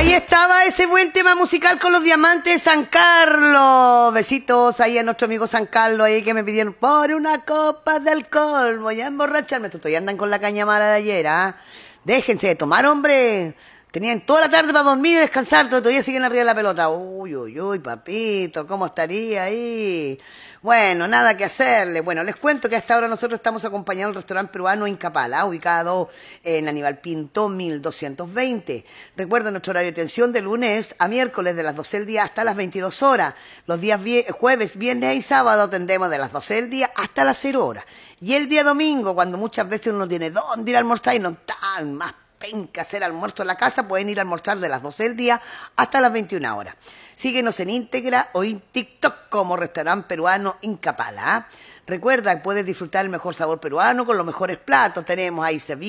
Ahí estaba ese buen tema musical con los diamantes de San Carlos. Besitos ahí a nuestro amigo San Carlos ahí que me pidieron por una copa de alcohol. Voy a emborracharme. Todavía andan con la cañamara de ayer, ¿ah? Déjense de tomar, hombre. Tenían toda la tarde para dormir y descansar, todavía siguen arriba de la pelota. Uy, uy, uy, papito, ¿cómo estaría ahí? Bueno, nada que hacerle. Bueno, les cuento que hasta ahora nosotros estamos acompañados del restaurante peruano Incapala, ubicado en Aníbal Pinto 1220. Recuerden nuestro horario de atención de lunes a miércoles de las 12 del día hasta las 22 horas. Los días jueves, viernes y sábado atendemos de las 12 del día hasta las 0 horas. Y el día domingo, cuando muchas veces uno tiene dónde ir a almorzar y no tan más penca hacer almuerzo en la casa, pueden ir a almorzar de las 12 del día hasta las 21 horas. Síguenos en Íntegra o en TikTok como Restaurante Peruano Incapala. Recuerda que puedes disfrutar el mejor sabor peruano con los mejores platos. Tenemos ahí ceviche,